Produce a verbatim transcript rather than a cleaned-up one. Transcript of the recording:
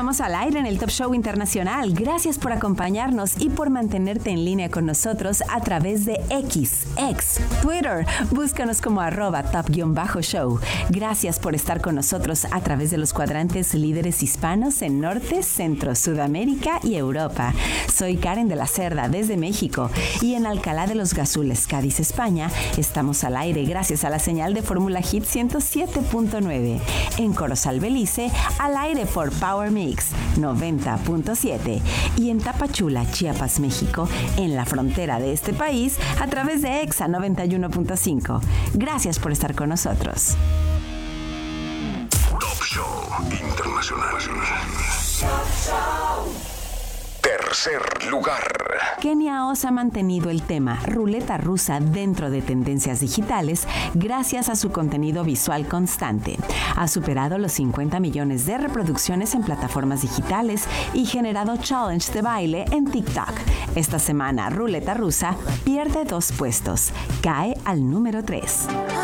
estamos al aire en el Top Show Internacional. Gracias por acompañarnos y por mantenerte en línea con nosotros a través de X, X, Twitter. Búscanos como arroba top-show. Gracias por estar con nosotros a través de los cuadrantes líderes hispanos en Norte, Centro, Sudamérica y Europa. Soy Karen de la Cerda desde México y en Alcalá de los Gazules, Cádiz, España, estamos al aire gracias a la señal de Fórmula Hit ciento siete punto nueve. En Corozal, Belice, al aire por Power Mix noventa punto siete y en Tapachula, Chiapas, México, en la frontera de este país, a través de Exa noventa y uno punto cinco. Gracias por estar con nosotros. Top Show Internacional. Tercer lugar. Kenia Oz ha mantenido el tema ruleta rusa dentro de tendencias digitales gracias a su contenido visual constante. Ha superado los cincuenta millones de reproducciones en plataformas digitales y generado challenge de baile en TikTok. Esta semana, Ruleta Rusa pierde dos puestos, cae al número tres.